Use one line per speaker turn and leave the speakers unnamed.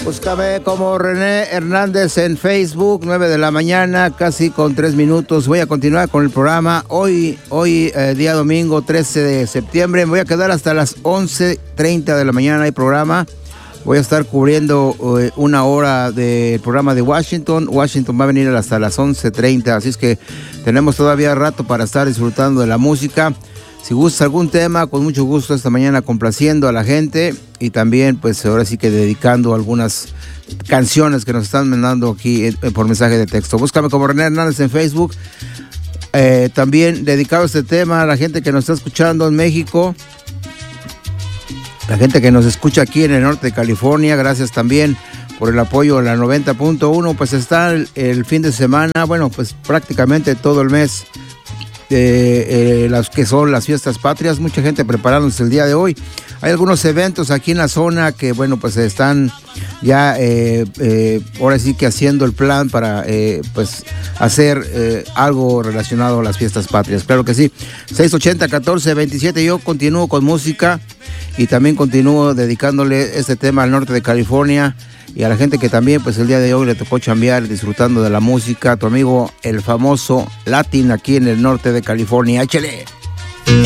Búscame como René Hernández en Facebook, 9 de la mañana, casi con 3 minutos. Voy a continuar con el programa. Hoy día domingo 13 de septiembre. Me voy a quedar hasta las 11:30 de la mañana. Hay programa. Voy a estar cubriendo una hora del programa de Washington. Washington va a venir hasta las 11:30. Así es que tenemos todavía rato para estar disfrutando de la música. Si gusta algún tema, con mucho gusto esta mañana complaciendo a la gente y también pues ahora sí que dedicando algunas canciones que nos están mandando aquí por mensaje de texto. Búscame como René Hernández en Facebook. También dedicado este tema a la gente que nos está escuchando en México, la gente que nos escucha aquí en el norte de California. Gracias también por el apoyo a la 90.1. Pues está el fin de semana, bueno, pues prácticamente todo el mes. Las que son las fiestas patrias, mucha gente preparándose el día de hoy. Hay algunos eventos aquí en la zona que, bueno, pues están ya ahora sí que haciendo el plan para pues hacer algo relacionado a las fiestas patrias. Claro que sí. 680-1427. Yo continúo con música y también continúo dedicándole este tema al norte de California y a la gente que también pues el día de hoy le tocó chambear disfrutando de la música. Tu amigo el famoso Latin aquí en el norte de California. ¡Échale!